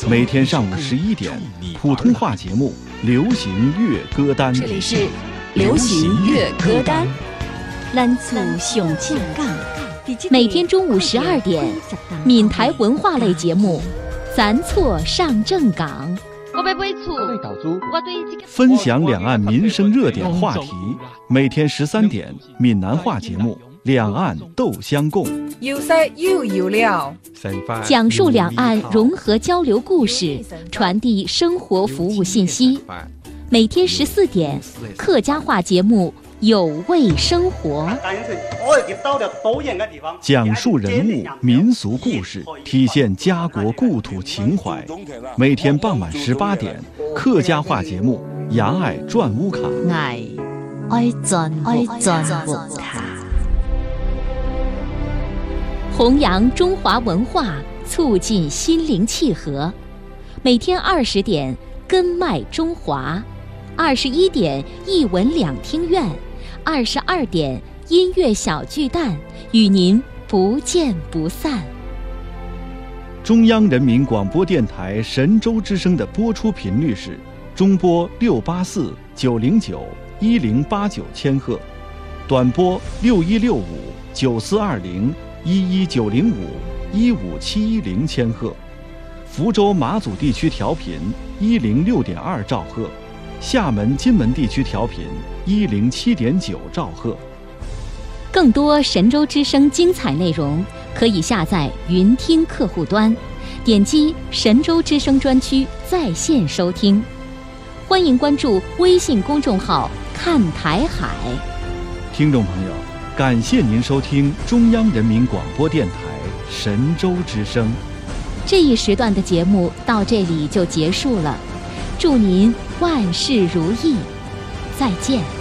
每天上午11点，普通话节目《流行乐歌单》。 这里是流行乐歌单。 咱厝上正港，每天中午12点，闽台文化类节目《咱错上正港》。 分享两岸民生热点话题，每天13点，闽南话节目《两岸斗相共》， 有色又有料， 讲述两岸融合交流故事，传递生活服务信息。每天14点，客家话节目有味生活， 讲述人物民俗故事，体现家国故土情怀。每天傍晚18点，客家话节目《牙爱转屋卡》， 爱转屋卡，弘扬中华文化，促进心灵契合。每天20点，根脉中华；21点，一文两厅院；22点，音乐小巨蛋，与您不见不散。 中央人民广播电台神州之声的播出频率是中波684、909、1089千赫，短波6165、9420、11905、15710千赫，福州马祖地区调频106.2兆赫，厦门金门地区调频107.9兆赫。 更多神州之声精彩内容，可以下载云听客户端，点击神州之声专区在线收听。欢迎关注微信公众号看台海。 听众朋友，感谢您收听中央人民广播电台神州之声。 这一时段的节目到这里就结束了，祝您万事如意，再见。